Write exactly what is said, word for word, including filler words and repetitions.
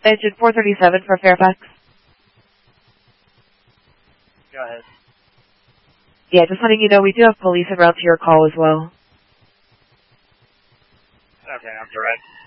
Engine four thirty-seven for Fairfax. Go ahead. Yeah, just letting you know we do have police en route to your call as well. Okay, I'm direct.